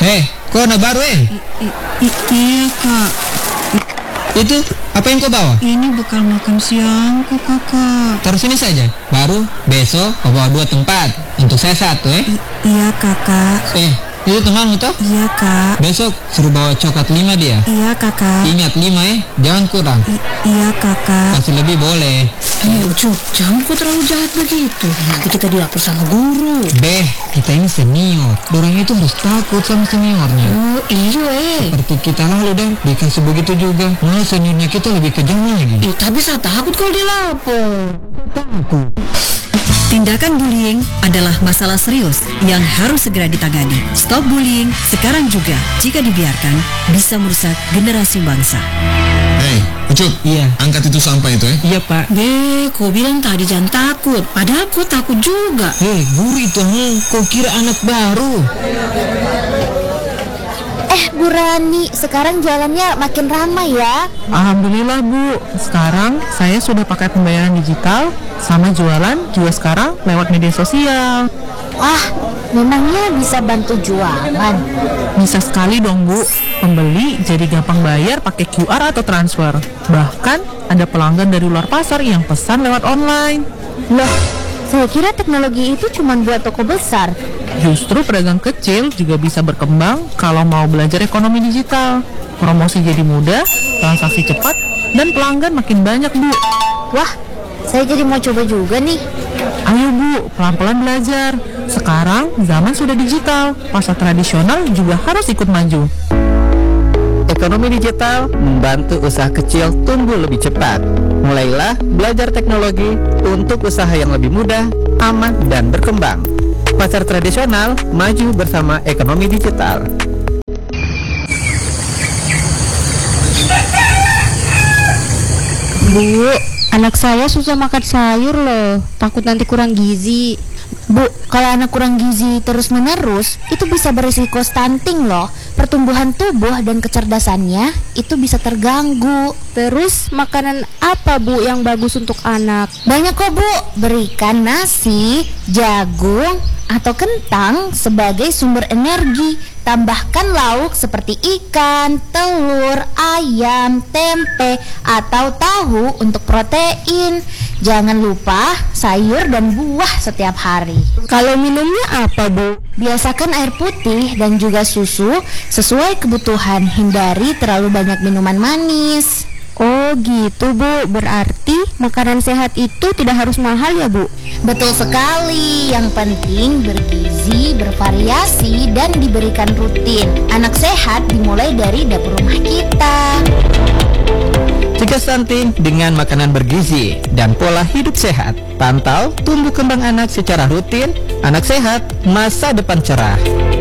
Kok anak baru Iya kak. Itu apa yang kau bawa? Ini bekal makan siangku kakak. Taruh sini saja. Baru besok kau bawa 2 tempat. Untuk saya 1 Iya kakak. Itu temanmu toh? Iya kak. Besok suruh bawa coklat 5 dia. Iya kakak. Ingat 5 jangan kurang. Iya kakak. Kasih lebih boleh. Ucup, jangan kok terlalu jahat begitu. Nanti kita dilapor sama guru. Kita ini senior. Orang itu harus takut sama seniornya. Oh iya Seperti kita lalu dan dikasih begitu juga. Malah seniornya kita lebih kejam lagi. tapi saya takut kalau dilapor. Takut. Tindakan bullying adalah masalah serius yang harus segera ditangani. Stop bullying sekarang juga. Jika dibiarkan, bisa merusak generasi bangsa. Ucup, Iya. angkat itu sampah itu Iya pak. Kau bilang tadi jangan takut. Padahal aku takut juga. Guru itu kau kira anak baru? Bu Rani, sekarang jalannya makin ramai ya. Alhamdulillah Bu. Sekarang saya sudah pakai pembayaran digital, sama jualan juga sekarang lewat media sosial. Wah, memangnya bisa bantu jualan? Bisa sekali dong Bu. Pembeli jadi gampang bayar pakai QR atau transfer. Bahkan ada pelanggan dari luar pasar yang pesan lewat online. Loh, saya kira teknologi itu cuma buat toko besar. Justru pedagang kecil juga bisa berkembang kalau mau belajar ekonomi digital. Promosi jadi mudah, transaksi cepat, dan pelanggan makin banyak Bu. Wah, saya jadi mau coba juga nih. Ayo Bu, pelan-pelan belajar. Sekarang zaman sudah digital, pasar tradisional juga harus ikut maju. Ekonomi digital membantu usaha kecil tumbuh lebih cepat. Mulailah belajar teknologi untuk usaha yang lebih mudah, aman, dan berkembang. Pasar tradisional maju bersama ekonomi digital. Bu, anak saya susah makan sayur loh. Takut nanti kurang gizi. Bu, kalau anak kurang gizi terus-menerus, itu bisa berisiko stunting loh. Pertumbuhan tubuh dan kecerdasannya itu bisa terganggu. Terus makanan apa Bu yang bagus untuk anak? Banyak kok Bu, berikan nasi, jagung, atau kentang sebagai sumber energi. Tambahkan lauk seperti ikan, telur, ayam, tempe, atau tahu untuk protein. Jangan lupa sayur dan buah setiap hari. Kalau minumnya apa Bu? Biasakan air putih dan juga susu sesuai kebutuhan. Hindari terlalu banyak minuman manis. Oh gitu Bu, berarti makanan sehat itu tidak harus mahal ya Bu? Betul sekali, yang penting bergizi, bervariasi, dan diberikan rutin. Anak sehat dimulai dari dapur rumah kita. Cegah stunting dengan makanan bergizi dan pola hidup sehat. Pantau tumbuh kembang anak secara rutin. Anak sehat, masa depan cerah.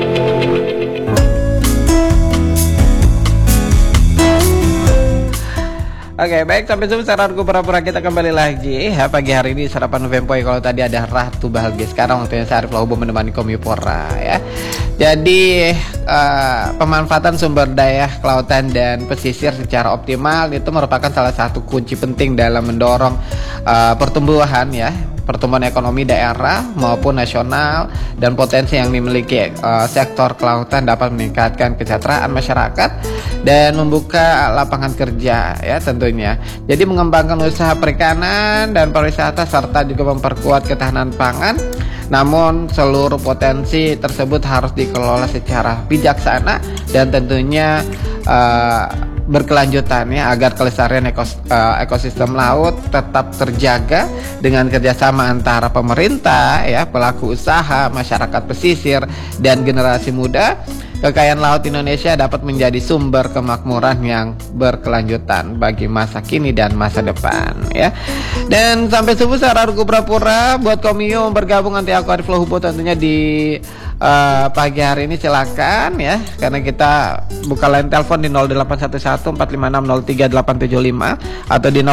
Oke, baik, sampai jumpa saranku pura-pura kita kembali lagi ya, pagi hari ini sarapan Fempoy. Kalau tadi ada Ratu Bahagia, sekarang waktunya saya Arif Lahubo menemani Komipora ya. Jadi pemanfaatan sumber daya kelautan dan pesisir secara optimal itu merupakan salah satu kunci penting dalam mendorong pertumbuhan ekonomi daerah maupun nasional, dan potensi yang dimiliki sektor kelautan dapat meningkatkan kesejahteraan masyarakat dan membuka lapangan kerja ya tentunya. Jadi mengembangkan usaha perikanan dan pariwisata serta juga memperkuat ketahanan pangan. Namun seluruh potensi tersebut harus dikelola secara bijaksana dan tentunya berkelanjutan ya, agar kelestarian ekosistem laut tetap terjaga dengan kerjasama antara pemerintah ya, pelaku usaha, masyarakat pesisir, dan generasi muda. Kekayaan laut Indonesia dapat menjadi sumber kemakmuran yang berkelanjutan bagi masa kini dan masa depan ya. Dan sampai subuh saya Rarku Pura-pura buat Komio bergabung, nanti aku Arif Lahubo tentunya di pagi hari ini silakan ya, karena kita buka line telepon di 081145603875 atau di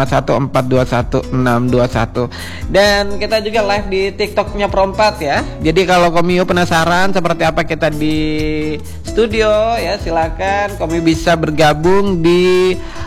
0451421621, dan kita juga live di TikToknya Perompat ya. Jadi kalau Komio penasaran seperti apa kita di studio ya, silakan Komio bisa bergabung di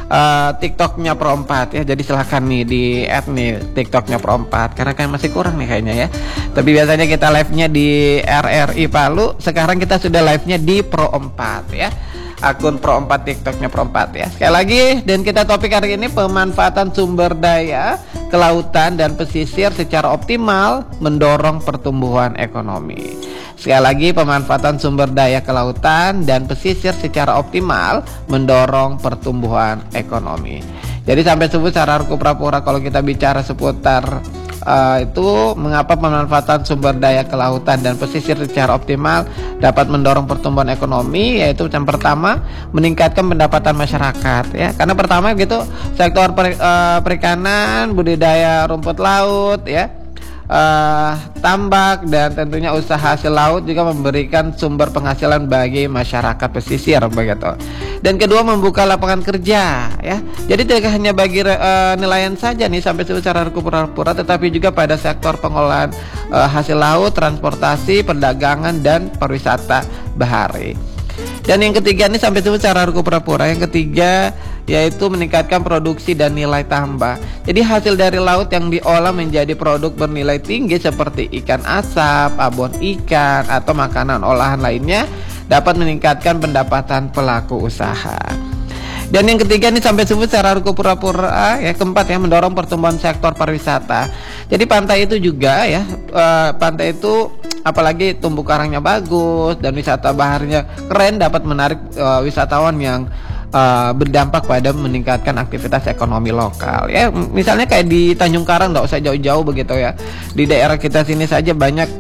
TikToknya Pro 4 ya. Jadi silahkan nih di add nih TikToknya Pro 4 karena kan masih kurang nih kayaknya ya. Tapi biasanya kita live-nya di RRI Palu, sekarang kita sudah live-nya di Pro 4 ya. Akun Pro 4 TikToknya Pro 4 ya. Sekali lagi, dan kita topik hari ini pemanfaatan sumber daya kelautan dan pesisir secara optimal mendorong pertumbuhan ekonomi. Sekali lagi, pemanfaatan sumber daya kelautan dan pesisir secara optimal mendorong pertumbuhan ekonomi. Jadi sampai sebut secara pura-pura kalau kita bicara seputar itu mengapa pemanfaatan sumber daya kelautan dan pesisir secara optimal dapat mendorong pertumbuhan ekonomi, yaitu yang pertama meningkatkan pendapatan masyarakat ya. Karena pertama gitu sektor perikanan, budidaya rumput laut ya, tambak dan tentunya usaha hasil laut juga memberikan sumber penghasilan bagi masyarakat pesisir begitu. Dan kedua membuka lapangan kerja ya. Jadi tidak hanya bagi nelayan saja nih sampai secara pura-pura, tetapi juga pada sektor pengolahan hasil laut, transportasi, perdagangan dan pariwisata bahari. Dan yang ketiga ini sampai secara pura-pura, yang ketiga yaitu meningkatkan produksi dan nilai tambah. Jadi hasil dari laut yang diolah menjadi produk bernilai tinggi seperti ikan asap, abon ikan atau makanan olahan lainnya dapat meningkatkan pendapatan pelaku usaha. Dan yang ketiga ini sampai sebut secara pura-pura ya, keempat ya, mendorong pertumbuhan sektor pariwisata. Jadi pantai itu juga ya, pantai itu apalagi tumbuh karangnya bagus dan wisata baharnya keren dapat menarik wisatawan yang berdampak pada meningkatkan aktivitas ekonomi lokal ya. Misalnya kayak di Tanjung Karang, nggak usah jauh-jauh begitu ya, di daerah kita sini saja banyak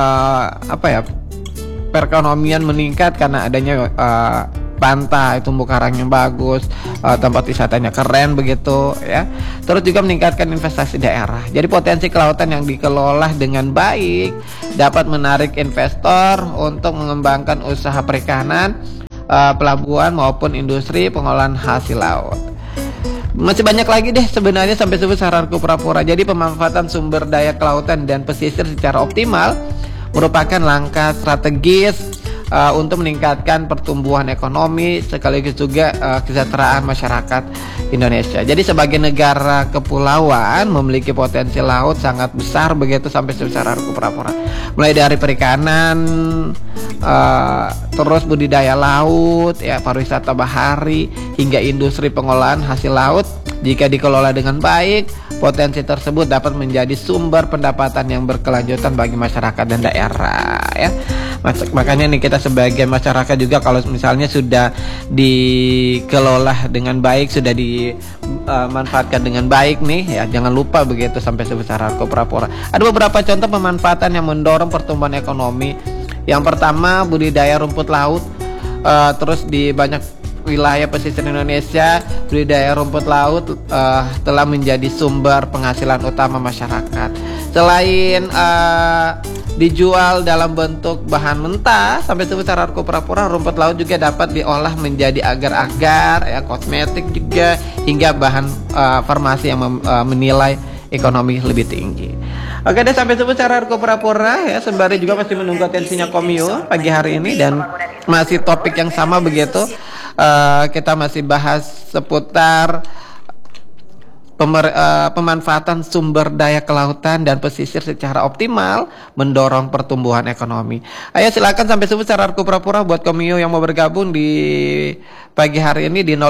perekonomian meningkat karena adanya pantai, tumbuh karang yang bagus, tempat wisatanya keren begitu ya. Terus juga meningkatkan investasi daerah. Jadi potensi kelautan yang dikelola dengan baik dapat menarik investor untuk mengembangkan usaha perikanan, pelabuhan maupun industri pengolahan hasil laut. Masih banyak lagi deh sebenarnya sampai sebut secara pura-pura. Jadi pemanfaatan sumber daya kelautan dan pesisir secara optimal merupakan langkah strategis untuk meningkatkan pertumbuhan ekonomi sekaligus juga kesejahteraan masyarakat Indonesia. Jadi sebagai negara kepulauan memiliki potensi laut sangat besar begitu sampai secara pura-pura. Mulai dari perikanan, terus budidaya laut, ya pariwisata bahari hingga industri pengolahan hasil laut. Jika dikelola dengan baik, potensi tersebut dapat menjadi sumber pendapatan yang berkelanjutan bagi masyarakat dan daerah ya. Makanya nih kita sebagai masyarakat juga kalau misalnya sudah dikelola dengan baik, sudah dimanfaatkan dengan baik nih ya, jangan lupa begitu sampai sebesar pura-pura. Ada beberapa contoh pemanfaatan yang mendorong pertumbuhan ekonomi. Yang pertama budidaya rumput laut, terus di banyak wilayah pesisir Indonesia budidaya rumput laut telah menjadi sumber penghasilan utama masyarakat. Selain dijual dalam bentuk bahan mentah sampai secara pura-pura, rumput laut juga dapat diolah menjadi agar-agar ya, kosmetik juga hingga bahan farmasi yang menilai ekonomi lebih tinggi. Oke deh, sampai secara pura-pura ya, sembari juga masih menunggu atensinya Komio pagi hari ini dan masih topik yang sama begitu. Kita masih bahas seputar pemanfaatan sumber daya kelautan dan pesisir secara optimal mendorong pertumbuhan ekonomi. Ayo silakan sampai secara pura-pura buat Komio yang mau bergabung di pagi hari ini di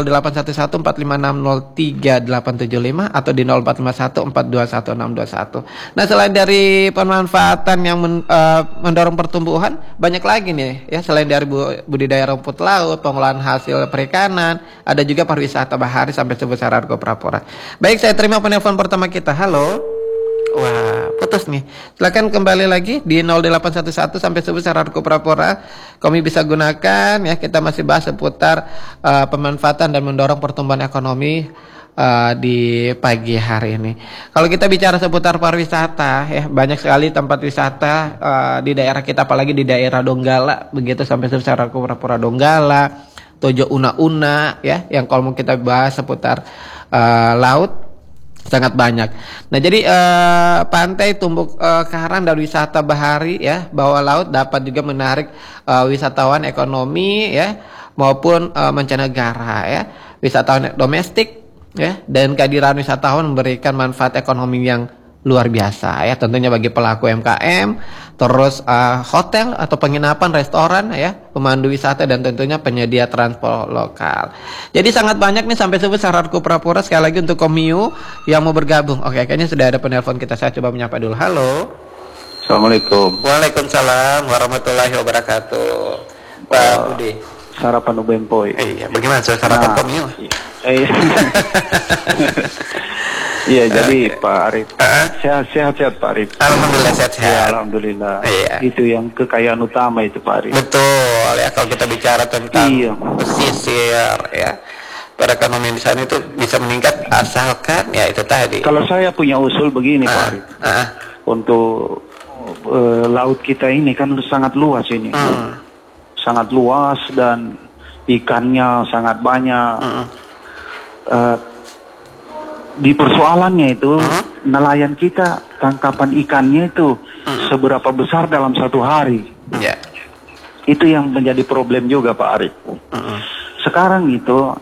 081145603875 atau di 0451421621. Nah, selain dari pemanfaatan yang mendorong pertumbuhan, banyak lagi nih ya, selain dari budidaya rumput laut, pengolahan hasil perikanan, ada juga pariwisata bahari sampai secara pura-pura. Baik, saya terima penelpon pertama kita. Halo. Wah, putus nih. Silakan kembali lagi di 0811 sampai secara pura-pura. Kami bisa gunakan ya, kita masih bahas seputar pemanfaatan dan mendorong pertumbuhan ekonomi di pagi hari ini. Kalau kita bicara seputar pariwisata ya, banyak sekali tempat wisata di daerah kita, apalagi di daerah Donggala begitu sampai secara pura-pura Donggala, Tojo Una-Una ya, yang kalau mau kita bahas seputar laut sangat banyak. Nah, jadi pantai, tumbuh karang dan wisata bahari ya, bawah laut dapat juga menarik wisatawan ekonomi ya maupun mancanegara ya. wisatawan domestik ya, dan kehadiran wisatawan memberikan manfaat ekonomi yang luar biasa ya, tentunya bagi pelaku UMKM, terus hotel atau penginapan, restoran ya, pemandu wisata, dan tentunya penyedia transport lokal. Jadi sangat banyak nih sampai sebut saranku pura-pura. Sekali lagi untuk Komiu yang mau bergabung. Oke, kayaknya sudah ada penelpon kita, saya coba menyapa dulu. Halo. Assalamualaikum. Waalaikumsalam warahmatullahi wabarakatuh. Pak Budi. Sarapan Ubempoy. Iya, bagaimana sarapan Komiu? Iya, jadi Pak Arif, sehat-sehat Pak Arif. Alhamdulillah sehat-sehat. Ya, alhamdulillah. Iya. Itu yang kekayaan utama itu Pak Arif. Betul ya, kalau kita bicara tentang pesisir ya, perekonomian di sana itu bisa meningkat asalkan ya itu tadi. Kalau saya punya usul begini Pak Arif, untuk laut kita ini kan sangat luas ini, sangat luas dan ikannya sangat banyak. Di persoalannya itu nelayan kita tangkapan ikannya itu seberapa besar dalam satu hari. Itu yang menjadi problem juga Pak Arif. Sekarang itu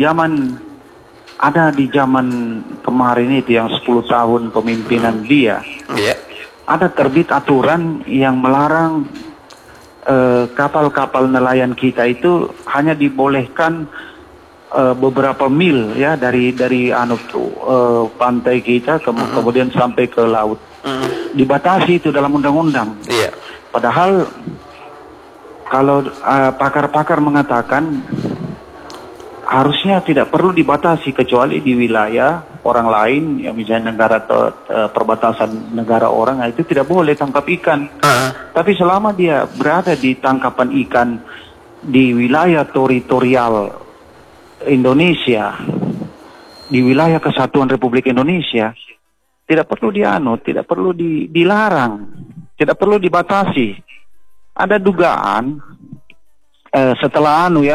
ada di zaman kemarin itu yang 10 tahun pemimpinan dia, ada terbit aturan yang melarang kapal-kapal nelayan kita itu hanya dibolehkan beberapa mil ya dari pantai kita kemudian sampai ke laut. Dibatasi itu dalam undang-undang. Padahal kalau pakar-pakar mengatakan harusnya tidak perlu dibatasi kecuali di wilayah orang lain, ya misalnya negara perbatasan negara orang, itu tidak boleh tangkap ikan. Tapi selama dia berada di tangkapan ikan di wilayah teritorial Indonesia, di wilayah Kesatuan Republik Indonesia, tidak perlu tidak perlu dilarang, tidak perlu dibatasi. Ada dugaan setelah